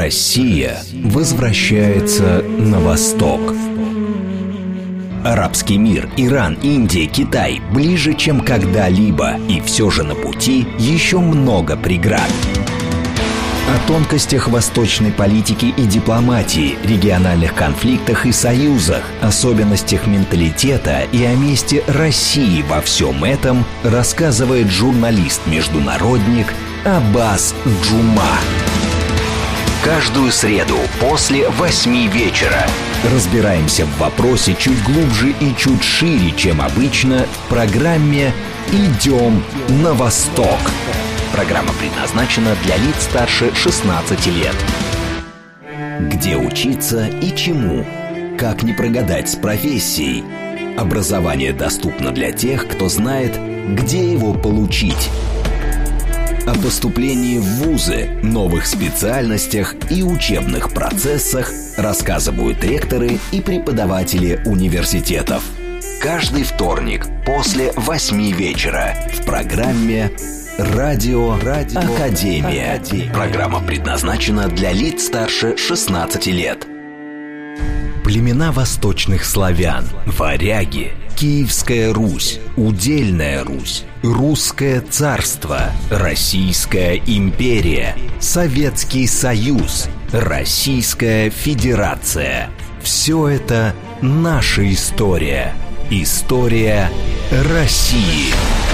Россия возвращается на восток. Арабский мир, Иран, Индия, Китай ближе, чем когда-либо, и все же на пути еще много преград. О тонкостях восточной политики и дипломатии, региональных конфликтах и союзах, особенностях менталитета и о месте России во всем этом рассказывает журналист-международник Аббас Джума. Каждую среду после 8 вечера разбираемся в вопросе чуть глубже и чуть шире, чем обычно, в программе «Идем на восток». Программа предназначена для лиц старше 16 лет. Где учиться и чему? Как не прогадать с профессией? Образование доступно для тех, кто знает, где его получить. О поступлении в вузы, новых специальностях и учебных процессах рассказывают ректоры и преподаватели университетов. Каждый вторник после 8 вечера в программе «Радио Академия». Программа предназначена для лиц старше 16 лет. Племена восточных славян, варяги, Киевская Русь, Удельная Русь, Русское царство, Российская империя, Советский Союз, Российская Федерация. Все это наша история. История России.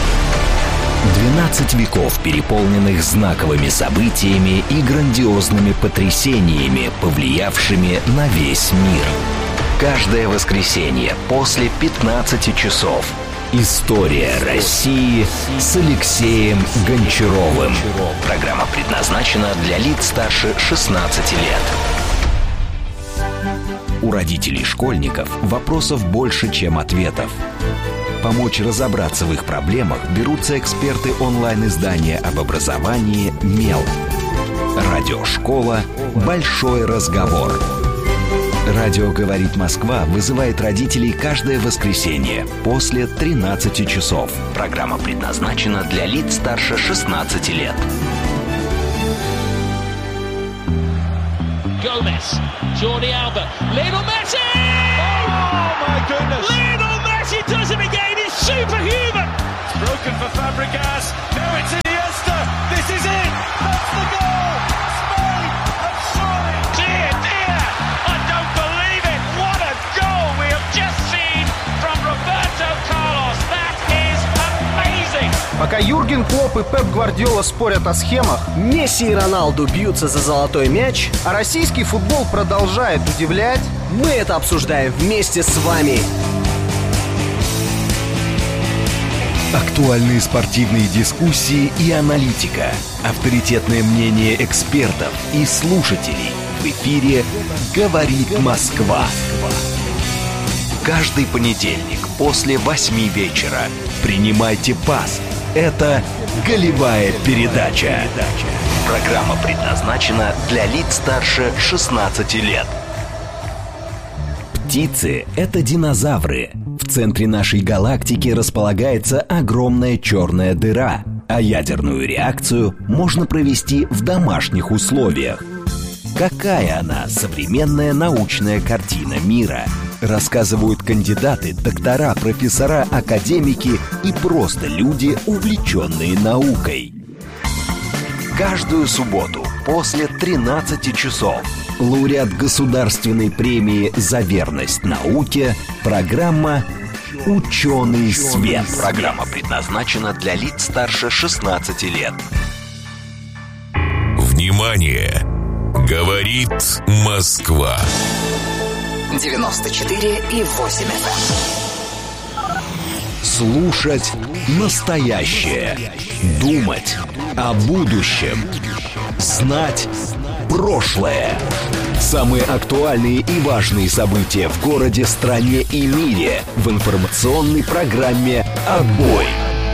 12 веков, переполненных знаковыми событиями и грандиозными потрясениями, повлиявшими на весь мир. Каждое воскресенье после 15 часов. История России с Алексеем Гончаровым. Программа предназначена для лиц старше 16 лет. У родителей школьников вопросов больше, чем ответов. Помочь разобраться в их проблемах берутся эксперты онлайн-издания об образовании «Мел». Радиошкола «Большой разговор». Радио «Говорит Москва» вызывает родителей каждое воскресенье после 13 часов. Программа предназначена для лиц старше 16 лет. Gomez, Jordi Alba, Lionel Messi! Oh my goodness! Lionel Messi does it again! He's superhuman! It's broken for Fabregas. Now it's Iniesta. This is it. That's the goal. Spain have surely. Dear, dear! I don't believe it. What a goal we have just seen from Roberto Carlos. That is amazing. Пока Юрген Клопп и Пеп Гвардиола спорят о схемах, Месси и Роналду бьются за золотой мяч, а российский футбол продолжает удивлять, мы это обсуждаем вместе с вами. Актуальные спортивные дискуссии и аналитика. Авторитетное мнение экспертов и слушателей. В эфире «Говорит Москва». Каждый понедельник после 8 вечера принимайте пас. Это «Голевая передача». Программа предназначена для лиц старше 16 лет. Птицы – это динозавры. В центре нашей галактики располагается огромная черная дыра, а ядерную реакцию можно провести в домашних условиях. Какая она, современная научная картина мира? Рассказывают кандидаты, доктора, профессора, академики и просто люди, увлеченные наукой. Каждую субботу после 13 часов лауреат государственной премии за верность науке, программа «Ученый свет». Программа предназначена для лиц старше 16 лет. Внимание! Говорит Москва. 94,8 FM. Слушать настоящее. Думать о будущем. Знать прошлое. Самые актуальные и важные события в городе, стране и мире в информационной программе «Отбой».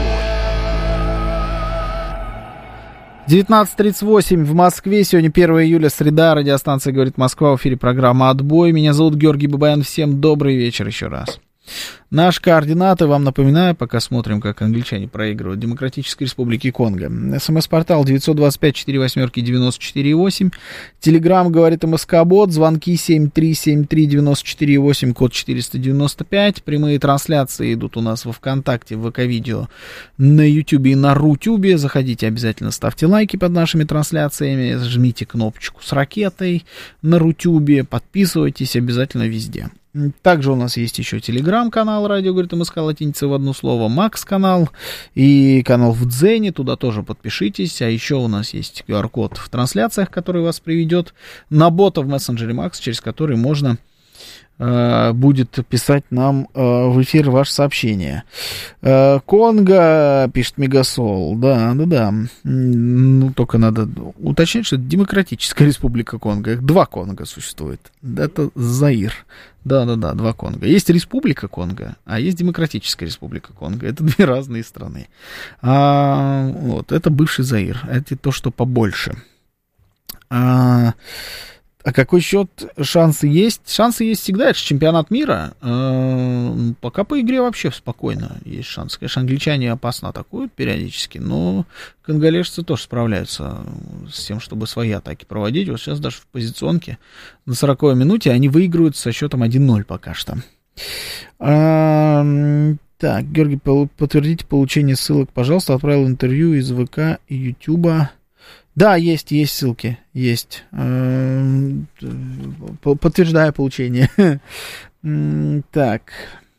19:38 в Москве. Сегодня 1 июля, среда. Радиостанция «Говорит Москва». В эфире программа «Отбой». Меня зовут Георгий Бабаян. Всем добрый вечер еще раз. Наши координаты, вам напоминаю, пока смотрим, как англичане проигрывают Демократической Республике Конго. СМС-портал 925-48-94-8. Телеграм говорит МСК-бот. Звонки 7373-94-8, код 495. Прямые трансляции идут у нас во ВКонтакте, в ВК-видео, на Ютубе и на Рутюбе. Заходите обязательно, ставьте лайки под нашими трансляциями, жмите кнопочку с ракетой на Рутюбе, подписывайтесь обязательно везде. Также у нас есть еще телеграм-канал «Радио говорит МСК» латиница в одно слово, Макс-канал и канал в Дзене, туда тоже подпишитесь. А еще у нас есть QR-код в трансляциях, который вас приведет на бота в мессенджере Макс, через который можно будет писать нам в эфир ваше сообщение. Конго, пишет Мегасол, да. Ну, только надо уточнить, что это Демократическая Республика Конго. Их два Конго существует. Это Заир. Да, два Конго. Есть Республика Конго, а есть Демократическая Республика Конго. Это две разные страны. Вот, это бывший Заир. Это то, что побольше. А какой счет? Шансы есть? Шансы есть всегда, это же чемпионат мира. Пока по игре вообще спокойно есть шансы. Конечно, англичане опасно атакуют периодически, но конголежцы тоже справляются с тем, чтобы свои атаки проводить. Вот сейчас даже в позиционке на 40-й минуте они выигрывают со счетом 1-0 пока что. Так, Георгий, подтвердите получение ссылок, пожалуйста. Отправил интервью из ВК и Ютуба. Да, есть ссылки, есть. Подтверждаю получение. Так.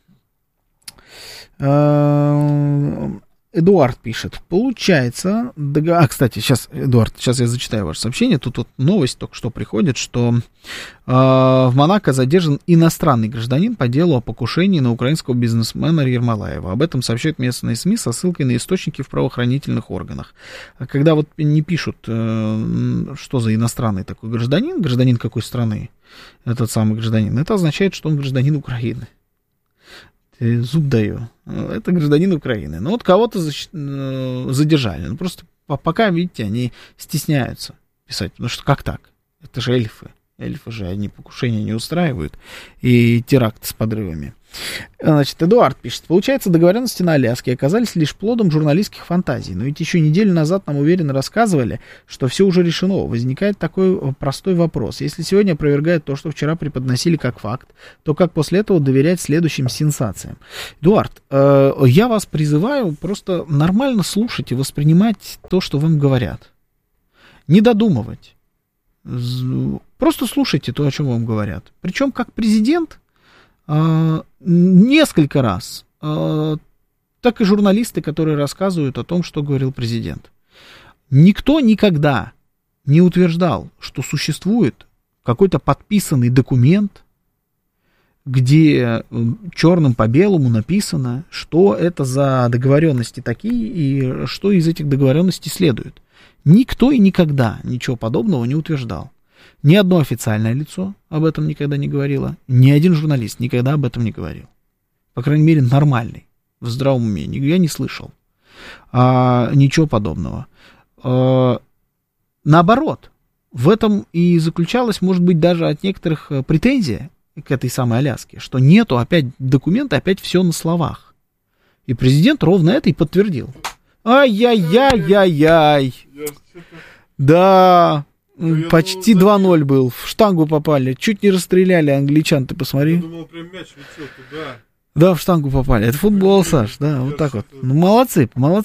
Эдуард пишет. Получается... кстати, Эдуард, сейчас я зачитаю ваше сообщение. Тут вот новость только что приходит, что в Монако задержан иностранный гражданин по делу о покушении на украинского бизнесмена Ермолаева. Об этом сообщают местные СМИ со ссылкой на источники в правоохранительных органах. А когда вот не пишут, что за иностранный такой гражданин какой страны этот самый гражданин, это означает, что он гражданин Украины. Зуб даю. Это гражданин Украины. Ну, вот кого-то задержали. Ну, просто пока, видите, они стесняются писать. Потому что как так? Это же эльфы. Эльфы же, они покушения не устраивают. И теракт с подрывами. Значит, Эдуард пишет. Получается, договоренности на Аляске оказались лишь плодом журналистских фантазий. Но ведь еще неделю назад нам уверенно рассказывали, что все уже решено. Возникает такой простой вопрос. Если сегодня опровергают то, что вчера преподносили как факт, то как после этого доверять следующим сенсациям? Эдуард, я вас призываю просто нормально слушать и воспринимать то, что вам говорят. Не додумывать. Просто слушайте то, о чем вам говорят. Причем как президент несколько раз, так и журналисты, которые рассказывают о том, что говорил президент. Никто никогда не утверждал, что существует какой-то подписанный документ, где черным по белому написано, что это за договоренности такие и что из этих договоренностей следует. Никто и никогда ничего подобного не утверждал. Ни одно официальное лицо об этом никогда не говорило, ни один журналист никогда об этом не говорил. По крайней мере, нормальный, в здравом уме. Я не слышал ничего подобного. Наоборот, в этом и заключалась, может быть, даже от некоторых претензия к этой самой Аляске, что нету опять документа, опять все на словах. И президент ровно это и подтвердил. Ай-яй-яй-яй-яй. Да... Почти 2-0 был. В штангу попали. Чуть не расстреляли англичан, ты посмотри. Я думал, прям мяч летел туда. Да, в штангу попали. Это футбол, Саш, да, вот так вот. Ну, молодцы.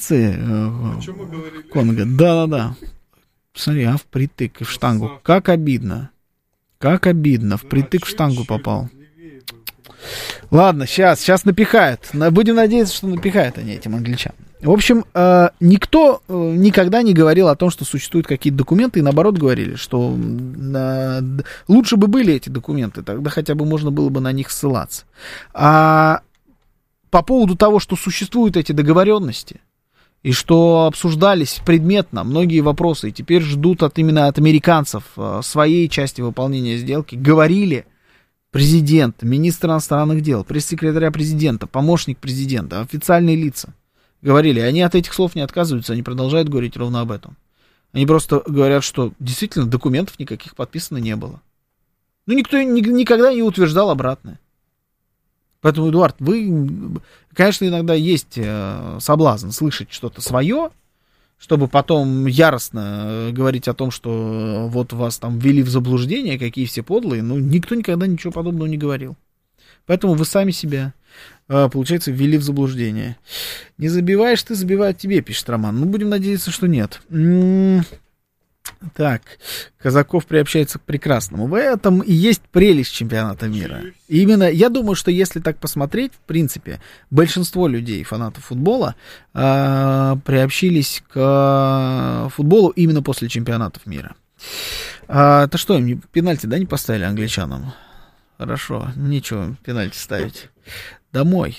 Конго. Да. Смотри, впритык в штангу. Как обидно. Впритык в штангу попал. Ладно, сейчас напихают. Будем надеяться, что напихают они этим англичанам. В общем, никто никогда не говорил о том, что существуют какие-то документы, и наоборот говорили, что лучше бы были эти документы, тогда хотя бы можно было бы на них ссылаться. А по поводу того, что существуют эти договоренности, и что обсуждались предметно многие вопросы, и теперь ждут именно от американцев своей части выполнения сделки, говорили президент, министр иностранных дел, пресс-секретаря президента, помощник президента, официальные лица. Говорили, они от этих слов не отказываются, они продолжают говорить ровно об этом. Они просто говорят, что действительно документов никаких подписано не было. Ну, никто никогда не утверждал обратное. Поэтому, Эдуард, вы, конечно, иногда есть соблазн слышать что-то свое, чтобы потом яростно говорить о том, что вот вас там ввели в заблуждение, какие все подлые. Ну, никто никогда ничего подобного не говорил. Поэтому вы сами себя, получается, ввели в заблуждение. Не забиваешь ты, забивают тебе, пишет Роман. Ну, будем надеяться, что нет. Так, Казаков приобщается к прекрасному. В этом и есть прелесть чемпионата мира. И именно, я думаю, что если так посмотреть, в принципе, большинство людей, фанатов футбола, приобщились к футболу именно после чемпионатов мира. Это что, им пенальти, да, не поставили англичанам? Хорошо, нечего пенальти ставить. Домой.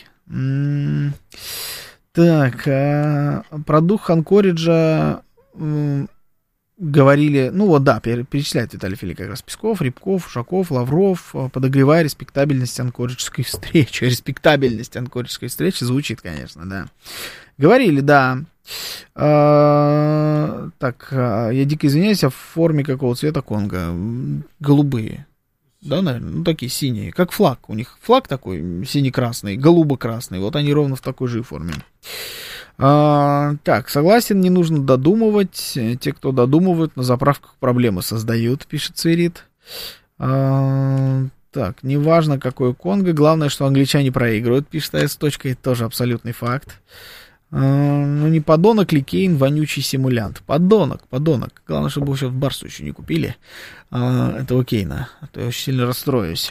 Так, про дух Анкориджа говорили, ну вот да, перечисляет Виталий Филипп как раз Песков, Рябков, Ушаков, Лавров, подогревая респектабельность анкориджской встречи. Респектабельность анкориджской встречи звучит, конечно, да. Говорили, да. Так, я дико извиняюсь, а в форме какого цвета Конго? Голубые. Да, наверное, ну такие синие, как флаг. У них флаг такой сине-красный, голубо-красный. Вот они ровно в такой же форме. Так, согласен, не нужно додумывать. Те, кто додумывают, на заправках проблемы создают, пишет Цирит. Так, неважно, какое Конго, главное, что англичане проигрывают, пишет АС. Это тоже абсолютный факт. Ну, не подонок ли Кейн, вонючий симулянт? Подонок. Главное, чтобы его сейчас в Барсу еще не купили, этого Кейна. А то я очень сильно расстроюсь.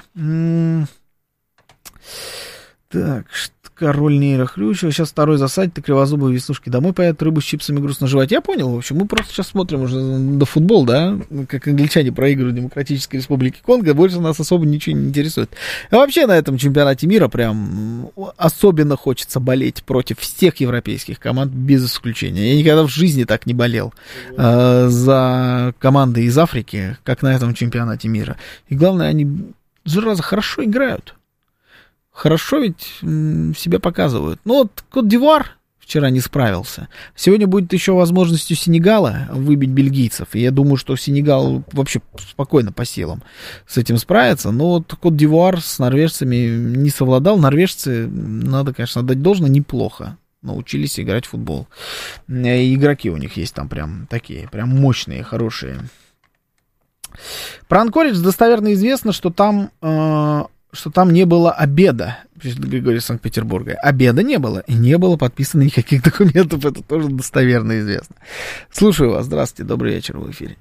Так, король нейрохрющего. Сейчас второй засадит, и кривозубые веснушки домой поедут, рыбу с чипсами грустно жевать. Я понял, в общем, мы просто сейчас смотрим уже до футбол, да, как англичане проигрывают Демократической Республике Конго, больше нас особо ничего не интересует. А вообще на этом чемпионате мира прям особенно хочется болеть против всех европейских команд, без исключения. Я никогда в жизни так не болел за команды из Африки, как на этом чемпионате мира. И главное, они, зараза, хорошо играют. Хорошо ведь себя показывают. Ну вот Кот-д'Ивуар вчера не справился. Сегодня будет еще возможность у Сенегала выбить бельгийцев. И я думаю, что Сенегал вообще спокойно по силам с этим справится. Но вот Кот-д'Ивуар с норвежцами не совладал. Норвежцы, надо, конечно, отдать должное, неплохо научились играть в футбол. И игроки у них есть там прям такие, прям мощные, хорошие. Про Анкоридж достоверно известно, что там не было обеда, пишет Григорий из Санкт-Петербурга. Обеда не было, и не было подписано никаких документов, это тоже достоверно известно. Слушаю вас, здравствуйте, добрый вечер, в эфире.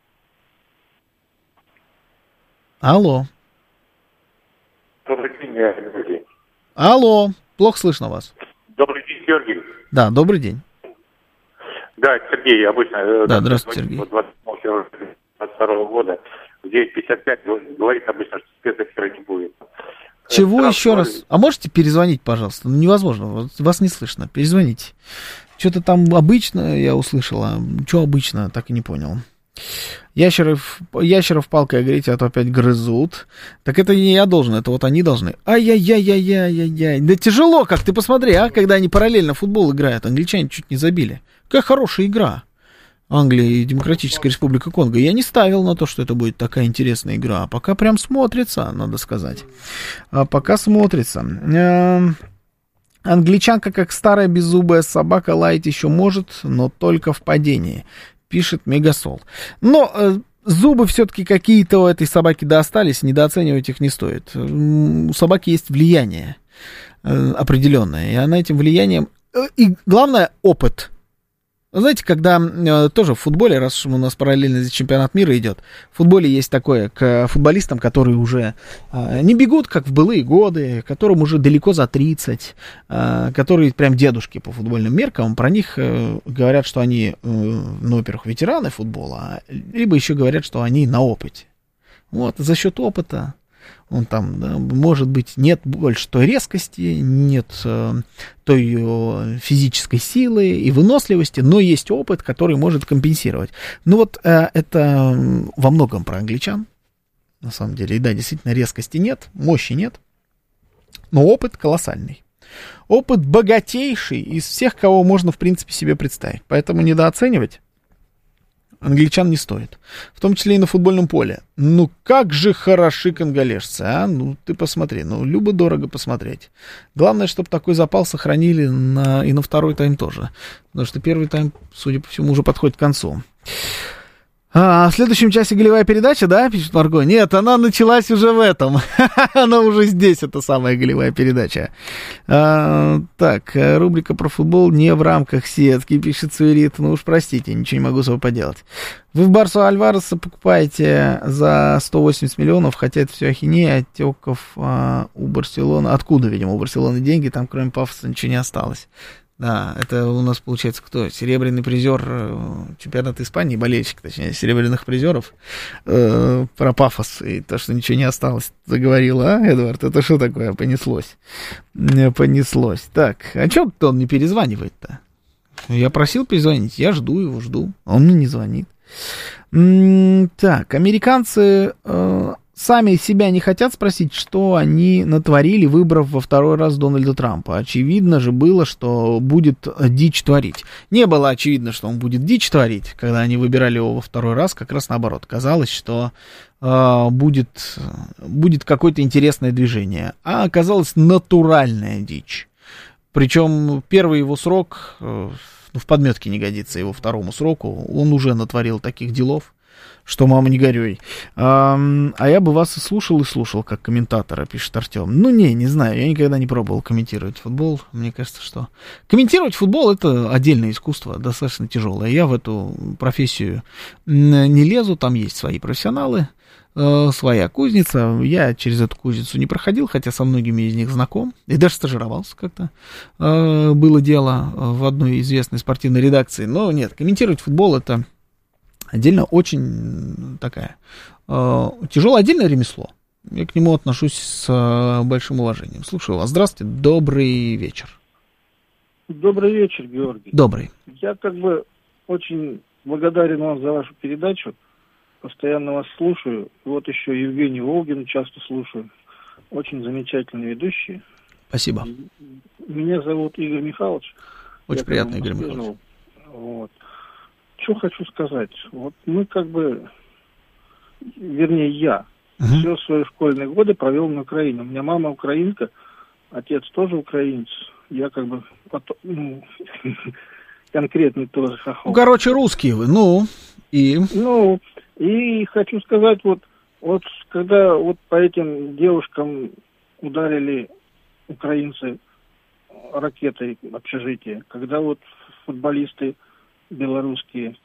Алло. Добрый день, Георгий. Алло, плохо слышно вас. Добрый день, Георгий. Да, добрый день. Да, Сергей, обычно... Да, здравствуйте, Сергей. 22 года. В 9:55 говорит обычно, что спецэфира не будет. Чего еще раз? А можете перезвонить, пожалуйста? Ну, невозможно, вас не слышно. Перезвоните. Что-то там обычно я услышала. Что обычно, так и не понял. Ящеров палкой, говорите, а то опять грызут. Так это не я должен, это вот они должны. Ай-яй-яй-яй-яй-яй. Да тяжело, как ты посмотри, когда они параллельно в футбол играют. Англичане чуть не забили. Какая хорошая игра. Англия и Демократическая Республика Конго. Я не ставил на то, что это будет такая интересная игра. А пока прям смотрится, надо сказать. Пока смотрится. Англичанка, как старая беззубая собака, лаять еще может, но только в падении, пишет Мегасол. Но зубы все-таки какие-то у этой собаки остались, недооценивать их не стоит. У собаки есть влияние определенное, и она этим влиянием... И главное, опыт. Знаете, когда тоже в футболе, раз у нас параллельно чемпионат мира идет, в футболе есть такое к футболистам, которые уже не бегут, как в былые годы, которым уже далеко за 30, которые прям дедушки по футбольным меркам, про них говорят, что они, ну, во-первых, ветераны футбола, либо еще говорят, что они на опыте. Вот, за счет опыта. Он там, да, может быть, нет больше той резкости, нет той физической силы и выносливости, но есть опыт, который может компенсировать. Ну вот это во многом про англичан, на самом деле. И да, действительно, резкости нет, мощи нет, но опыт колоссальный. Опыт богатейший из всех, кого можно, в принципе, себе представить. Поэтому недооценивать англичан не стоит. В том числе и на футбольном поле. Ну, как же хороши конголежцы, а? Ну, ты посмотри, ну, любо-дорого посмотреть. Главное, чтобы такой запал сохранили и на второй тайм тоже. Потому что первый тайм, судя по всему, уже подходит к концу. В следующем часе голевая передача, да, пишет Марго? Нет, она началась уже в этом. Она уже здесь, эта самая голевая передача. Так, рубрика про футбол не в рамках сетки, пишет Суэрит. Ну уж простите, ничего не могу с собой поделать. Вы в Барсу Альвареса покупаете за 180 миллионов, хотя это все ахинея, отеков у Барселоны. Откуда, видимо, у Барселоны деньги? Там кроме пафоса ничего не осталось. Да, это у нас получается кто? Серебряный призер чемпионата Испании, болельщик, точнее, серебряных призеров. Про пафос и то, что ничего не осталось. Заговорил, а, Эдвард? Это что такое? Понеслось. Понеслось. Так, а чё он не перезванивает-то? Я просил перезвонить, я жду его, жду. Он мне не звонит. Так, американцы сами себя не хотят спросить, что они натворили, выбрав во второй раз Дональда Трампа. Очевидно же было, что будет дичь творить. Не было очевидно, что он будет дичь творить, когда они выбирали его во второй раз, как раз наоборот. Казалось, что будет какое-то интересное движение. А оказалось натуральная дичь. Причем первый его срок, в подметке не годится его второму сроку, он уже натворил таких делов, что мама не горюй. А я бы вас и слушал, как комментатора, пишет Артем. Ну, не знаю, я никогда не пробовал комментировать футбол. Мне кажется, что комментировать футбол — это отдельное искусство, достаточно тяжелое. Я в эту профессию не лезу, там есть свои профессионалы, своя кузница. Я через эту кузницу не проходил, хотя со многими из них знаком. И даже стажировался как-то. Было дело в одной известной спортивной редакции. Но нет, комментировать футбол — это отдельно очень такая тяжелое отдельное ремесло. Я к нему отношусь с большим уважением. Слушаю вас. Здравствуйте. Добрый вечер. Добрый вечер, Георгий. Добрый. Я очень благодарен вам за вашу передачу. Постоянно вас слушаю. Вот еще Евгений Волгин часто слушаю. Очень замечательные ведущие. Спасибо. Меня зовут Игорь Михайлович. Очень приятно, Игорь Михайлович. Вот. Что хочу сказать. Вот мы вернее, я все свои школьные годы провел на Украине. У меня мама украинка, отец тоже украинец. Я конкретный тоже хохол. Ну, короче, русские вы, и хочу сказать, вот когда по этим девушкам ударили украинцы ракетой в общежитие, когда футболисты белорусские